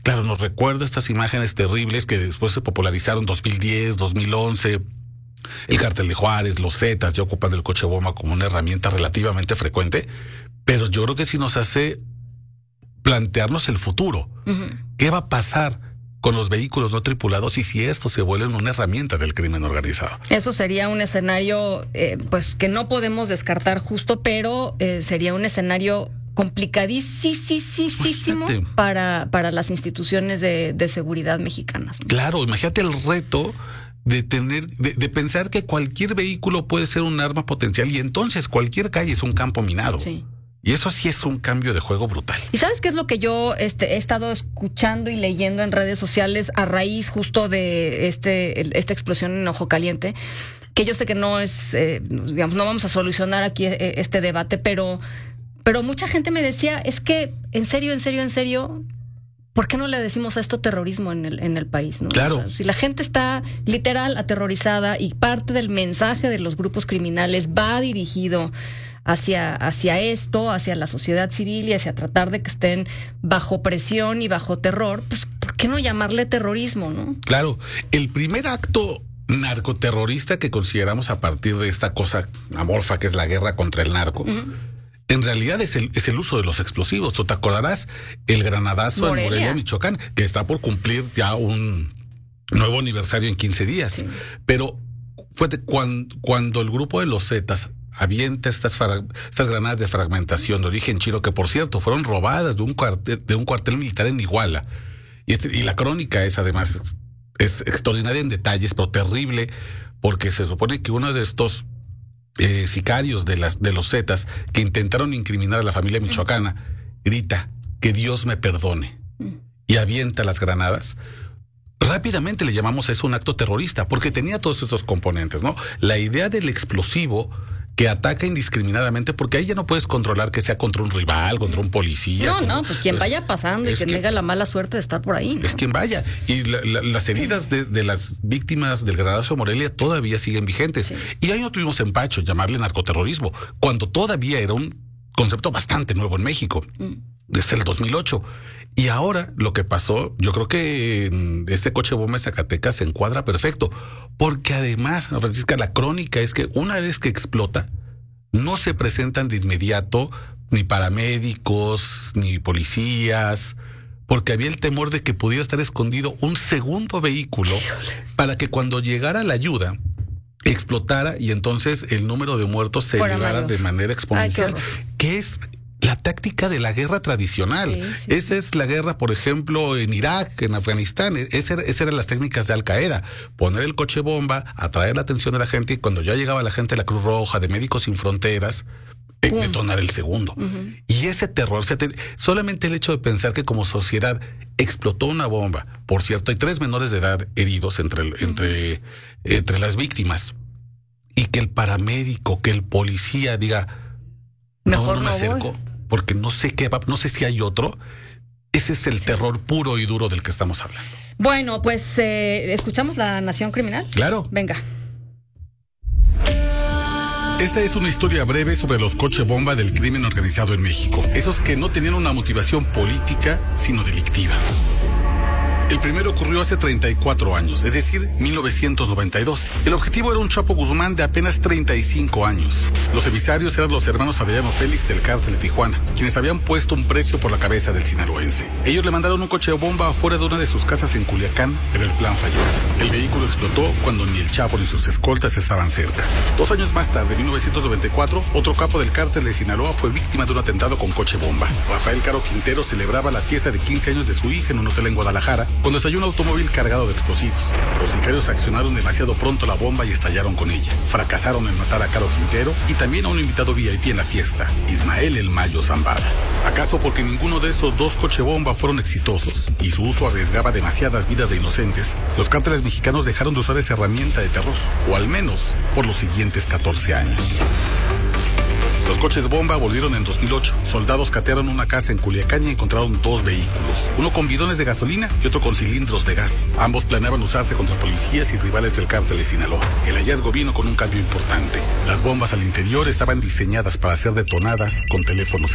claro, nos recuerda estas imágenes terribles que después se popularizaron en 2010, 2011. El Cártel de Juárez, los Zetas ya ocupan el coche bomba como una herramienta relativamente frecuente, pero yo creo que sí nos hace plantearnos el futuro. ¿Qué va a pasar con los vehículos no tripulados y si estos se vuelven una herramienta del crimen organizado? Eso sería un escenario pues que no podemos descartar justo, pero sería un escenario complicadísimo para las instituciones de seguridad mexicanas, ¿no? Claro, imagínate el reto de pensar que cualquier vehículo puede ser un arma potencial y entonces cualquier calle es un campo minado. Sí. Y eso sí es un cambio de juego brutal. ¿Y sabes qué es lo que yo he estado escuchando y leyendo en redes sociales a raíz justo de esta explosión en Ojo Caliente? Que yo sé que no es, digamos, no vamos a solucionar aquí este debate, pero mucha gente me decía, es que en serio, ¿por qué no le decimos a esto terrorismo en el país, ¿no? Claro. O sea, si la gente está literal aterrorizada y parte del mensaje de los grupos criminales va dirigido hacia esto, hacia la sociedad civil y hacia tratar de que estén bajo presión y bajo terror, pues ¿por qué no llamarle terrorismo, no? Claro, el primer acto narcoterrorista que consideramos a partir de esta cosa amorfa que es la guerra contra el narco, en realidad es el uso de los explosivos. Tú te acordarás el granadazo en Morelia, Michoacán, que está por cumplir ya un nuevo aniversario en 15 días. Sí. Pero fue cuando el grupo de los Zetas avienta estas granadas de fragmentación de origen chino, que por cierto fueron robadas de un cuartel militar en Iguala. Y la crónica es además es extraordinaria en detalles, pero terrible, porque se supone que uno de estos sicarios de los Zetas que intentaron incriminar a la familia michoacana grita que Dios me perdone y avienta las granadas. Rápidamente le llamamos a eso un acto terrorista porque tenía todos estos componentes, ¿no? La idea del explosivo que ataca indiscriminadamente, porque ahí ya no puedes controlar que sea contra un rival, contra un policía. Pues quien vaya pasando y que tenga la mala suerte de estar por ahí, ¿no? Es quien vaya. Y las heridas de las víctimas del granazo de Morelia todavía siguen vigentes. Sí. Y ahí no tuvimos empacho en llamarle narcoterrorismo, cuando todavía era un concepto bastante nuevo en México, desde el 2008. Y ahora lo que pasó, yo creo que este coche bomba en Zacatecas se encuadra perfecto, porque además, Francisca, la crónica es que una vez que explota, no se presentan de inmediato ni paramédicos, ni policías, porque había el temor de que pudiera estar escondido un segundo vehículo para que cuando llegara la ayuda explotara y entonces el número de muertos se elevara de manera exponencial, que es la táctica de la guerra tradicional. Sí. Esa es la guerra, por ejemplo, en Irak, en Afganistán. Esas eran las técnicas de Al Qaeda. Poner el coche bomba, atraer la atención de la gente y cuando ya llegaba la gente de la Cruz Roja, de Médicos Sin Fronteras, detonar el segundo. Y ese terror, fíjate, solamente el hecho de pensar que como sociedad explotó una bomba. Por cierto, hay 3 menores de edad heridos entre las víctimas. Y que el paramédico, que el policía diga, mejor no me acerco, porque no sé si hay otro. Ese es el terror puro y duro del que estamos hablando. Bueno, pues ¿escuchamos La Nación Criminal? Claro. Venga. Esta es una historia breve sobre los coche bomba del crimen organizado en México. Esos que no tenían una motivación política, sino delictiva. El primero ocurrió hace 34 años, es decir, 1992. El objetivo era un Chapo Guzmán de apenas 35 años. Los emisarios eran los hermanos Arellano Félix del Cártel de Tijuana, quienes habían puesto un precio por la cabeza del sinaloense. Ellos le mandaron un coche bomba afuera de una de sus casas en Culiacán, pero el plan falló. El vehículo explotó cuando ni el Chapo ni sus escoltas estaban cerca. 2 años más tarde, en 1994, otro capo del Cártel de Sinaloa fue víctima de un atentado con coche bomba. Rafael Caro Quintero celebraba la fiesta de 15 años de su hija en un hotel en Guadalajara, cuando estalló un automóvil cargado de explosivos. Los sicarios accionaron demasiado pronto la bomba y estallaron con ella. Fracasaron en matar a Caro Quintero y también a un invitado VIP en la fiesta, Ismael El Mayo Zambada. ¿Acaso porque ninguno de esos 2 coche bomba fueron exitosos y su uso arriesgaba demasiadas vidas de inocentes? Los cárteles mexicanos dejaron de usar esa herramienta de terror, o al menos por los siguientes 14 años. Los coches bomba volvieron en 2008. Soldados catearon una casa en Culiacán y encontraron 2 vehículos, uno con bidones de gasolina y otro con cilindros de gas. Ambos planeaban usarse contra policías y rivales del Cártel de Sinaloa. El hallazgo vino con un cambio importante. Las bombas al interior estaban diseñadas para ser detonadas con teléfonos